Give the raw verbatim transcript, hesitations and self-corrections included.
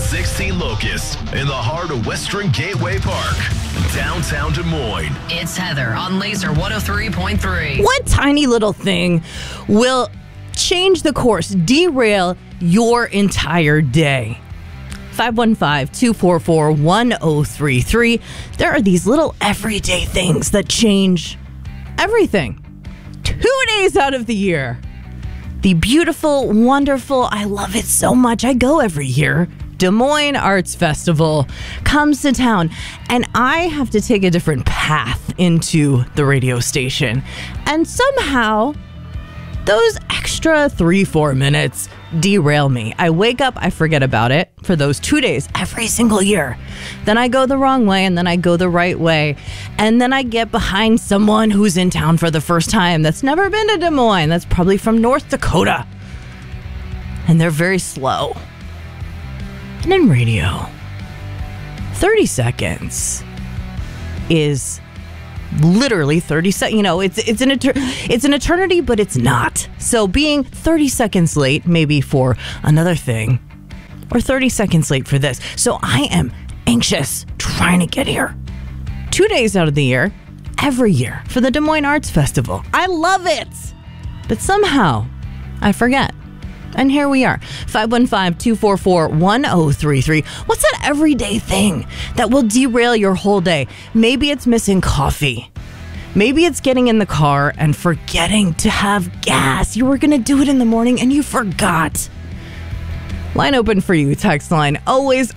sixteen Locust in the heart of Western Gateway Park, downtown Des Moines. It's Heather on Laser one oh three point three. What tiny little thing will change the course, derail your entire day? five one five, two four four, one oh three three. There are these little everyday things that change everything. Two days out of the year. The beautiful, wonderful, I love it so much. I go every year. Des Moines Arts Festival comes to town, and I have to take a different path into the radio station. And somehow, those extra three, four minutes derail me. I wake up, I forget about it for those two days every single year. Then I go the wrong way, and then I go the right way. And then I get behind someone who's in town for the first time that's never been to Des Moines. That's probably from North Dakota. And they're very slow. And in radio, thirty seconds is literally thirty seconds. You know, it's it's an etern- it's an eternity, but it's not. So being thirty seconds late, maybe for another thing, or thirty seconds late for this. So I am anxious trying to get here. Two days out of the year, every year, for the Des Moines Arts Festival. I love it. But somehow, I forget. And here we are. five one five, two four four, one oh three three. What's that everyday thing that will derail your whole day? Maybe it's missing coffee. Maybe it's getting in the car and forgetting to have gas. You were going to do it in the morning and you forgot. Line open for you. Text line always